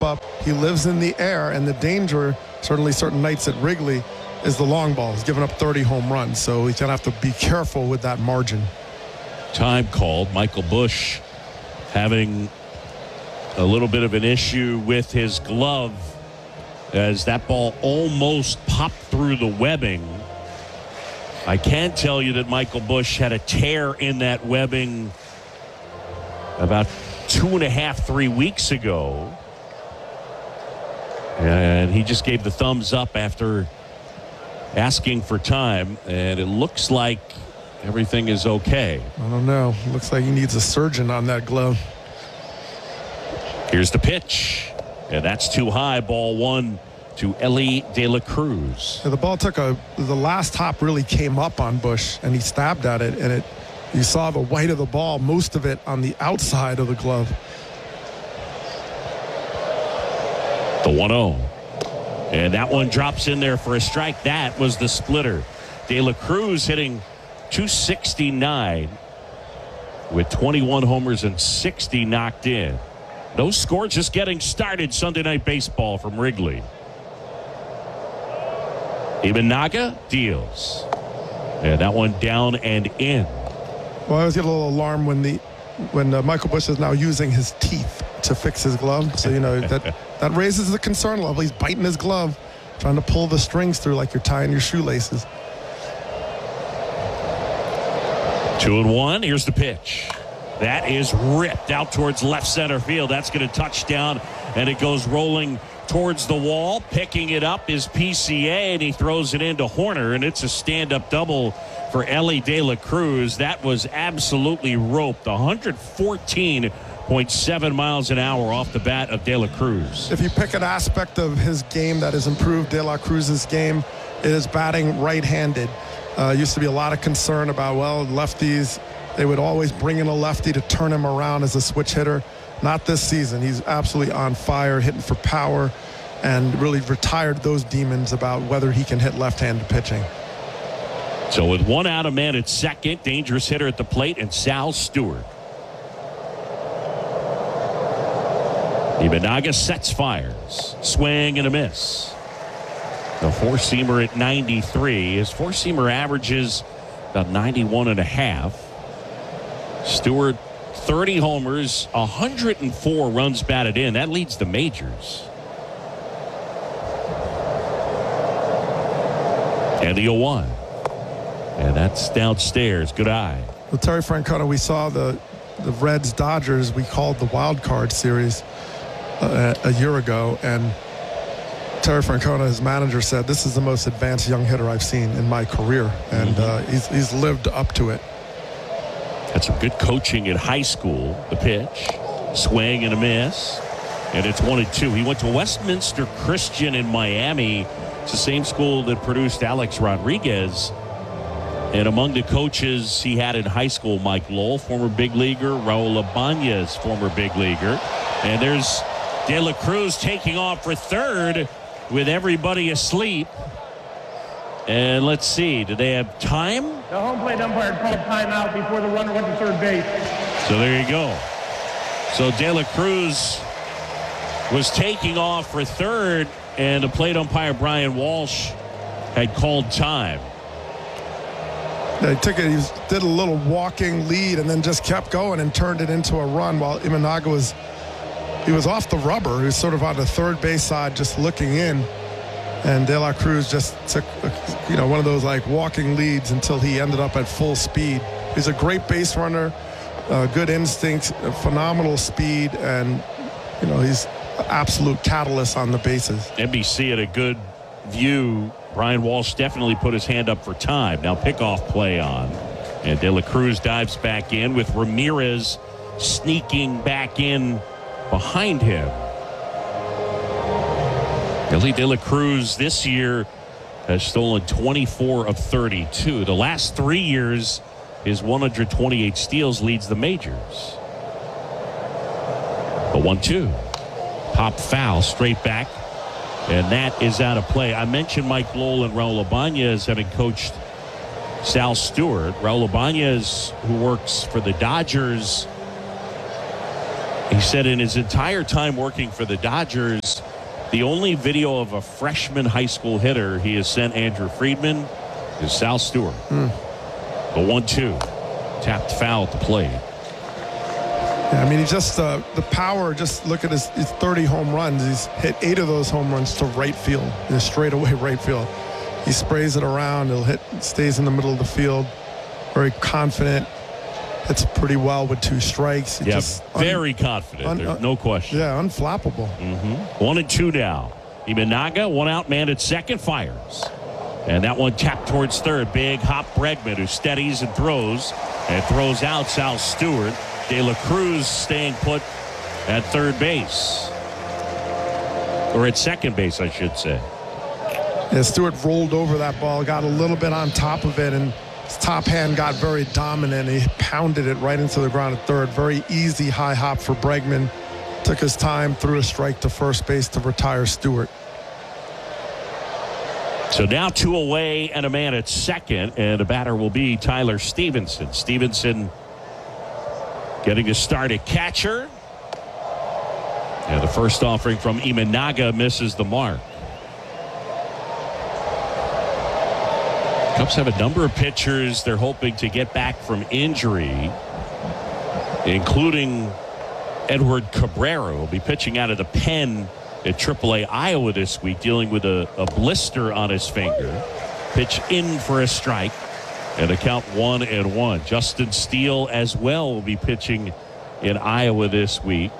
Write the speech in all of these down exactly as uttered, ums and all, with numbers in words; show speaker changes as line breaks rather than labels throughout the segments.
up. He lives in the air, and the danger, certainly certain nights at Wrigley, is the long ball. He's given up thirty home runs, so he's going to have to be careful with that margin.
Time called. Michael Busch having a little bit of an issue with his glove as that ball almost popped through the webbing. I can tell you that Michael Busch had a tear in that webbing about two and a half, three weeks ago. And he just gave the thumbs up after asking for time, and it looks like everything is okay.
I don't know. Looks like he needs a surgeon on that glove.
Here's the pitch, and that's too high. Ball one to Elly De La Cruz.
Yeah, the ball took a, the last hop really came up on Busch, and he stabbed at it, and it, you saw the white of the ball, most of it on the outside of the glove.
The one oh. And that one drops in there for a strike. That was the splitter. De La Cruz hitting two sixty-nine with twenty-one homers and sixty knocked in. Those scores just getting started. Sunday Night Baseball from Wrigley. Imanaga deals. And that one down and in.
Well, I always get a little alarm when the when uh, Michael Busch is now using his teeth to fix his glove. So, you know, that, that raises the concern level. He's biting his glove, trying to pull the strings through like you're tying your shoelaces.
Two and one. Here's the pitch. That is ripped out towards left center field. That's going to touch down, and it goes rolling towards the wall. Picking it up is P C A, and he throws it into Horner, and it's a stand-up double for Elly De La Cruz. That was absolutely roped. one fourteen point seven miles an hour off the bat of De La Cruz.
If you pick an aspect of his game that has improved De La Cruz's game, it is batting right-handed. Uh, used to be a lot of concern about, well, lefties, they would always bring in a lefty to turn him around as a switch hitter. Not this season. He's absolutely on fire, hitting for power, and really retired those demons about whether he can hit left-handed pitching.
So with one out, a man at second, dangerous hitter at the plate, and Sal Stewart. Imanaga sets fires. Swing and a miss. The four-seamer at ninety-three. His four-seamer averages about ninety-one and a half. Stewart, thirty homers, one hundred four runs batted in. That leads the majors. And the oh one. And that's downstairs. Good eye.
Well, Terry Francona, we saw the the Reds Dodgers, we called the wild card series uh, a year ago, and Terry Francona, his manager, said this is the most advanced young hitter I've seen in my career, and mm-hmm. uh, he's he's lived up to it.
Had some good coaching in high school. The pitch, swing and a miss, and it's one and two. He went to Westminster Christian in Miami. It's the same school that produced Alex Rodriguez. And among the coaches he had in high school, Mike Lowell, former big leaguer, Raul Ibanez, former big leaguer. And there's De La Cruz taking off for third with everybody asleep. And let's see, do they have time?
The home plate umpire called timeout before the runner went to third base.
So there you go. So De La Cruz was taking off for third, and the plate umpire, Brian Walsh, had called time.
Yeah, he took it, he was, did a little walking lead and then just kept going and turned it into a run while Imanaga was, he was off the rubber. He was sort of on the third base side just looking in. And De La Cruz just took, you know, one of those like walking leads until he ended up at full speed. He's a great base runner, uh, good instincts, phenomenal speed, and, you know, he's absolute catalyst on the bases.
N B C had a good view. Brian Walsh definitely put his hand up for time. Now pickoff play on. And De La Cruz dives back in with Ramirez sneaking back in behind him. Elly De La Cruz this year has stolen twenty-four of thirty-two. The last three years, his one hundred twenty-eight steals leads the majors. The one two. Pop foul straight back. And that is out of play. I mentioned Mike Lowell and Raul Ibanez having coached Sal Stewart. Raul Ibanez, who works for the Dodgers, He said in his entire time working for the Dodgers, the only video of a freshman high school hitter he has sent Andrew Friedman is Sal Stewart. Mm. The one two. Tapped foul at the plate.
Yeah, I mean, he just, uh, the power, just look at his, his thirty home runs. He's hit eight of those home runs to right field, in straight away right field. He sprays it around. He'll hit, stays in the middle of the field. Very confident. Hits pretty well with two strikes. He
yeah,
just
very
un,
confident.
Un,
There's no question.
Yeah, unflappable.
Mm-hmm. One and two now. Imanaga, one out man at second, fires. And that one tapped towards third. Big hop Bregman, who steadies and throws. And throws out Sal Stewart. De La Cruz staying put at third base. Or at second base, I should say.
Yeah, Stewart rolled over that ball, got a little bit on top of it, and his top hand got very dominant. He pounded it right into the ground at third. Very easy high hop for Bregman. Took his time, threw a strike to first base to retire Stewart.
So now two away and a man at second, and the batter will be Tyler Stevenson. Stevenson getting to start at catcher. And the first offering from Imanaga misses the mark. Cubs have a number of pitchers they're hoping to get back from injury, including Edward Cabrera, who will be pitching out of the pen at triple A Iowa this week, dealing with a, a blister on his finger. Pitch in for a strike, and a count one and one. Justin Steele as well will be pitching in Iowa this week.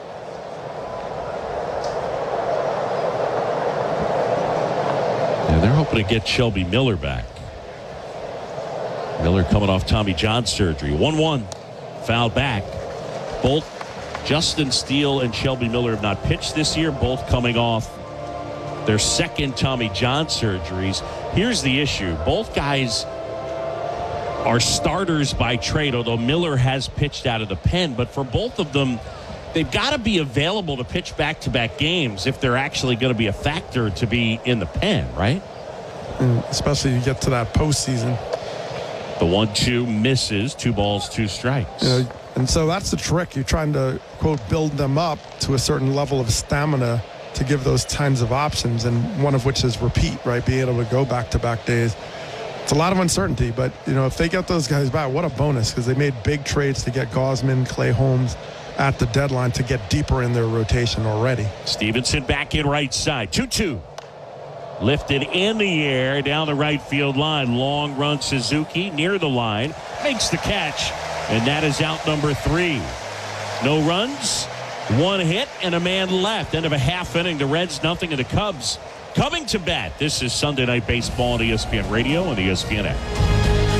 And they're hoping to get Shelby Miller back. Miller coming off Tommy John surgery. one one. Fouled back. Both Justin Steele and Shelby Miller have not pitched this year, both coming off their second Tommy John surgeries. Here's the issue. Both guys are starters by trade, although Miller has pitched out of the pen. But for both of them, they've got to be available to pitch back-to-back games if they're actually going to be a factor to be in the pen, right?
And especially you get to that postseason.
The one two misses. Two balls, two strikes.
You know, and so that's the trick. You're trying to, quote, build them up to a certain level of stamina to give those kinds of options, and one of which is repeat, right? Being able to go back-to-back days. It's a lot of uncertainty, but, you know, if they get those guys back, what a bonus, because they made big trades to get Gausman, Clay Holmes at the deadline to get deeper in their rotation already.
Stevenson back in right side. two two. Lifted in the air down the right field line. Long run Suzuki near the line. Makes the catch. And that is out number three. No runs, one hit, and a man left. End of a half inning. The Reds nothing, and the Cubs coming to bat. This is Sunday Night Baseball on E S P N Radio and E S P N app.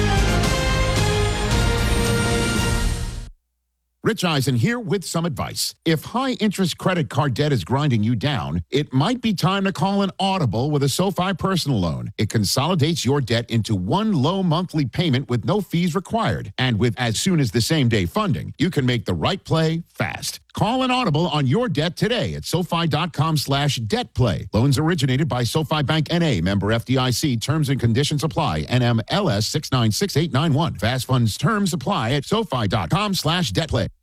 Rich Eisen here with some advice. If high-interest credit card debt is grinding you down, it might be time to call an audible with a SoFi personal loan. It consolidates your debt into one low monthly payment with no fees required. And with as soon as the same-day funding, you can make the right play fast. Call an audible on your debt today at SoFi.com slash debt play. Loans originated by SoFi Bank N A, member F D I C. Terms and conditions apply. N M L S six nine six eight nine one. Fast funds terms apply at SoFi.com slash debt play.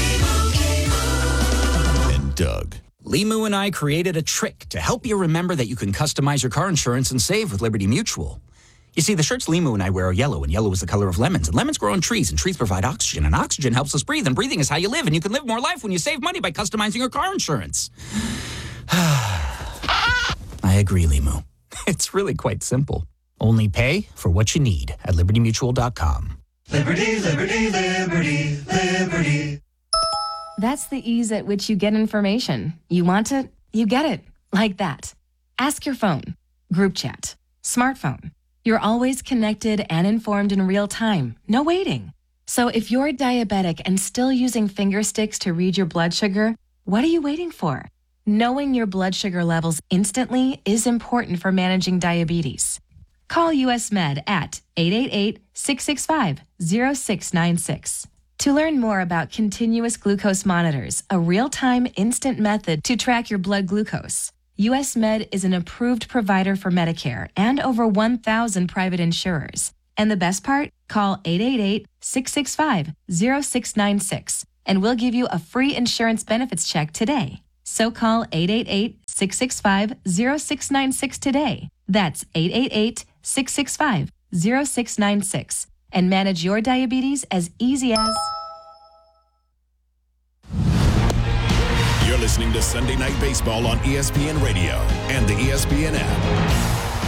And Doug.
Limu and I created a trick to help you remember that you can customize your car insurance and save with Liberty Mutual. You see, the shirts Limu and I wear are yellow, and yellow is the color of lemons. And lemons grow on trees, and trees provide oxygen, and oxygen helps us breathe, and breathing is how you live. And you can live more life when you save money by customizing your car insurance. I agree, Limu. It's really quite simple. Only pay for what you need at liberty mutual dot com.
Liberty, liberty, liberty, liberty.
That's the ease at which you get information. You want it, you get it. Like that. Ask your phone. Group chat. Smartphone. You're always connected and informed in real time. No waiting. So if you're diabetic and still using finger sticks to read your blood sugar, what are you waiting for? Knowing your blood sugar levels instantly is important for managing diabetes. Call U S Med at eight eight eight, six six five, zero six nine six. To learn more about continuous glucose monitors, a real-time instant method to track your blood glucose, U S Med is an approved provider for Medicare and over one thousand private insurers. And the best part? Call eight eight eight, six six five, zero six nine six and we'll give you a free insurance benefits check today. So call eight eight eight, six six five, zero six nine six today. That's eight eight eight, six six five, zero six nine six. And manage your diabetes as easy as...
You're listening to Sunday Night Baseball on E S P N Radio and the E S P N app.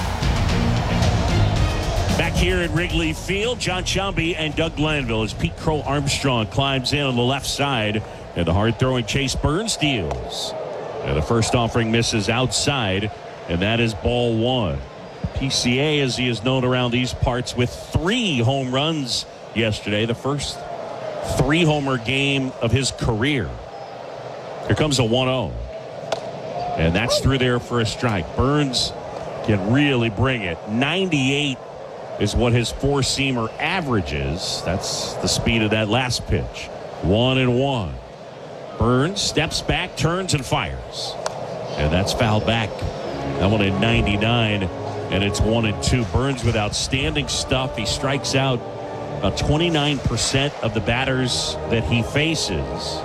Back here at Wrigley Field, John Sciambi and Doug Glanville as Pete Crow Armstrong climbs in on the left side. And the hard-throwing Chase Burns deals. And the first offering misses outside, and that is ball one. P C A, as he is known around these parts, with three home runs yesterday. The first three-homer game of his career. Here comes a one oh. And that's through there for a strike. Burns can really bring it. ninety-eight is what his four-seamer averages. That's the speed of that last pitch. One and one. Burns steps back, turns, and fires. And that's fouled back. That one at ninety-nine, and it's one and two. Burns with outstanding stuff. He strikes out about twenty-nine percent of the batters that he faces.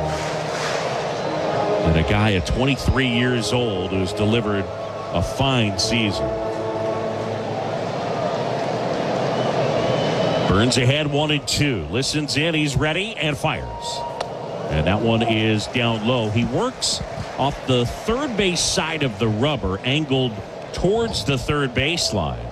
And a guy at twenty-three years old who's delivered a fine season. Burns ahead one and two. Listens in, he's ready, and fires. And that one is down low. He works off the third base side of the rubber, angled towards the third baseline.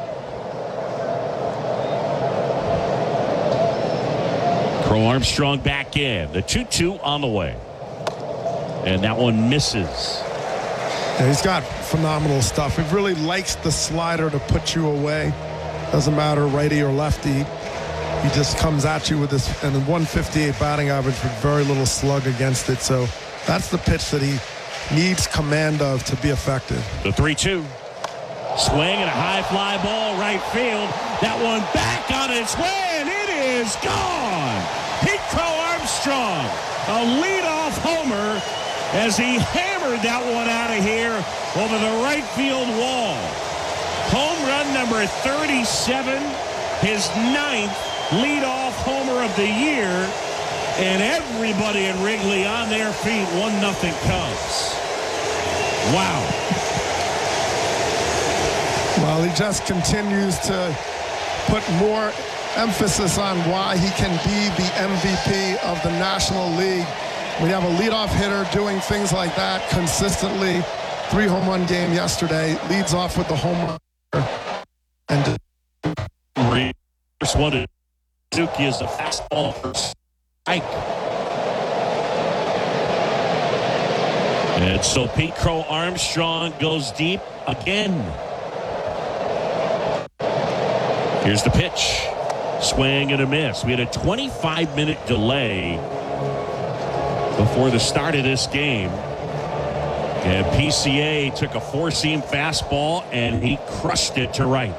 Crow Armstrong back in. The two two on the way. And that one misses.
Yeah, he's got phenomenal stuff. He really likes the slider to put you away. Doesn't matter righty or lefty. He just comes at you with this, and a one fifty-eight batting average with very little slug against it. So that's the pitch that he needs command of to be effective.
The three two. Swing and a high fly ball right field. That one back on its way, and it is gone. Pete Crow Armstrong, a leadoff homer as he hammered that one out of here over the right field wall. Home run number thirty-seven, his ninth leadoff homer of the year, and everybody in Wrigley on their feet. One nothing Cubs. Wow.
Well, he just continues to put more emphasis on why he can be the M V P of the National League. When you have a leadoff hitter doing things like that consistently, three home run game yesterday, leads off with the home run. And
first one to Suzuki is the fastball for strike. And so Pete Crow Armstrong goes deep again. Here's the pitch. Swing and a miss. We had a twenty-five minute delay before the start of this game. And P C A took a four-seam fastball, and he crushed it to right.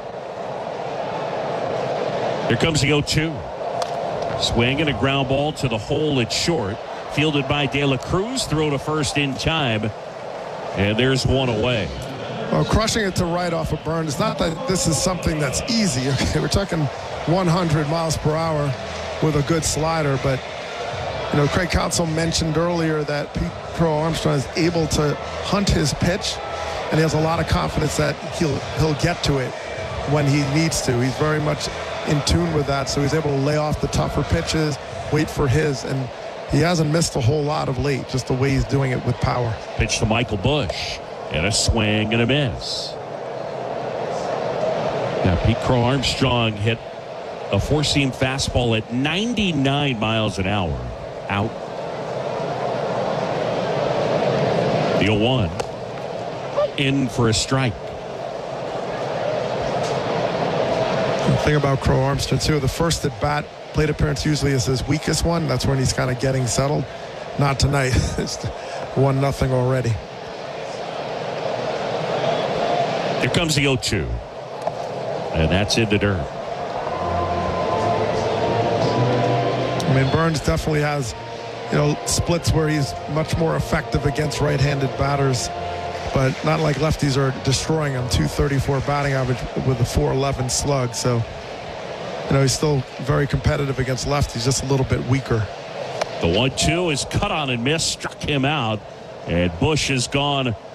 Here comes the oh two. Swing and a ground ball to the hole at short. Fielded by De La Cruz. Throw to first in time. And there's one away.
Well, crushing it to right off of Burns. It's not that this is something that's easy. Okay, we're talking one hundred miles per hour with a good slider, but you know, Craig Counsell mentioned earlier that Pete Crow Armstrong is able to hunt his pitch, and he has a lot of confidence that he'll he'll get to it when he needs to. He's very much in tune with that, so he's able to lay off the tougher pitches, wait for his, and he hasn't missed a whole lot of late, just the way he's doing it with power.
Pitch to Michael Busch, and a swing and a miss. Now, Pete Crow Armstrong hit a four-seam fastball at ninety-nine miles an hour. Out. The oh one. In for a strike.
The thing about Crow Armstrong, too, the first at bat plate appearance usually is his weakest one. That's when he's kind of getting settled. Not tonight. It's one nothing already.
Here comes the oh two. And that's in the dirt.
I mean, Burns definitely has, you know, splits where he's much more effective against right-handed batters, but not like lefties are destroying him. two thirty-four batting average with a four eleven slug. So, you know, he's still very competitive against lefties, just a little bit weaker.
The one two is cut on and missed, struck him out. And Bush has gone